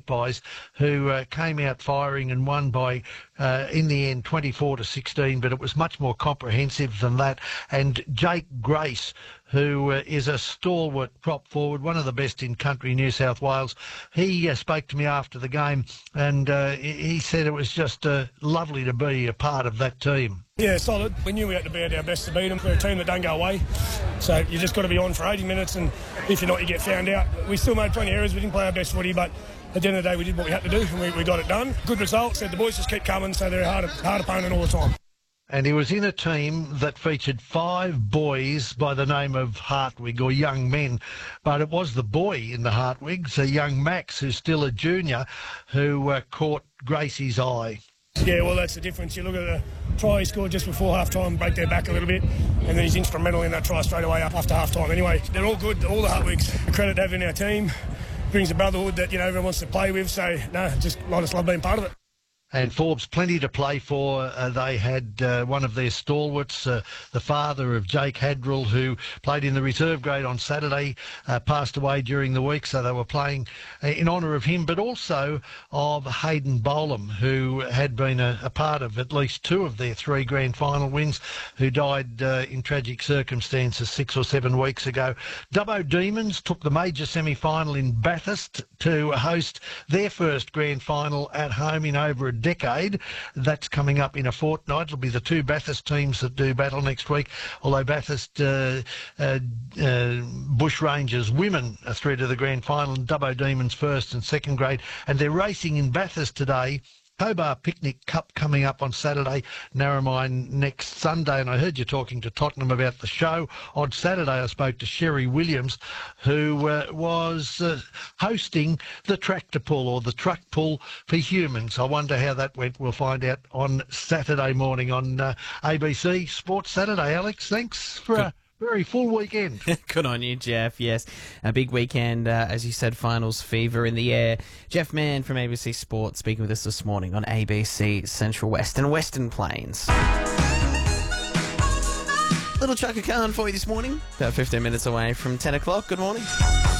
Magpies, who came out firing and won by, in the end, 24-16, but it was much more comprehensive than that. And Jake Grace, who is a stalwart prop forward, one of the best in country New South Wales. He spoke to me after the game, and he said it was just lovely to be a part of that team. Yeah, solid. We knew we had to be at our best to beat them. We're a team that don't go away, so you just got to be on for 80 minutes, and if you're not, you get found out. We still made plenty of errors. We didn't play our best footy, but at the end of the day, we did what we had to do, and we got it done. Good result. Said the boys just keep coming, so they're a hard opponent all the time. And he was in a team that featured 5 boys by the name of Hartwig, or young men. But it was the boy in the Hartwigs, a young Max, who's still a junior, who caught Gracie's eye. Yeah, well, that's the difference. You look at the try he scored just before half-time, break their back a little bit, and then he's instrumental in that try straight away up after half-time. Anyway, they're all good, all the Hartwigs. Credit to having our team. Brings a brotherhood that, everyone wants to play with, so, no, I just love being part of it. And Forbes, plenty to play for. They had one of their stalwarts, the father of Jake Hadrill, who played in the reserve grade on Saturday, passed away during the week, so they were playing in honour of him, but also of Hayden Bolam, who had been a part of at least 2 of their 3 grand final wins, who died in tragic circumstances 6 or 7 weeks ago. Dubbo Demons took the major semi-final in Bathurst to host their first grand final at home in over a decade. That's coming up in a fortnight. It'll be the 2 Bathurst teams that do battle next week, although Bathurst Bush Rangers women are through to the grand final, and Dubbo Demons first and second grade, and they're racing in Bathurst today. Hobart Picnic Cup coming up on Saturday, Narromine next Sunday, and I heard you talking to Tottenham about the show. On Saturday I spoke to Sherry Williams, who was hosting the tractor pull, or the truck pull for humans. I wonder how that went. We'll find out on Saturday morning on ABC Sports Saturday. Alex, thanks for a very full weekend. Good on you, Jeff. Yes, a big weekend, as you said, finals fever in the air. Jeff Mann from ABC Sports speaking with us this morning on ABC Central West and Western Plains. Little Chaka Khan for you this morning, about 15 minutes away from 10 o'clock. Good morning.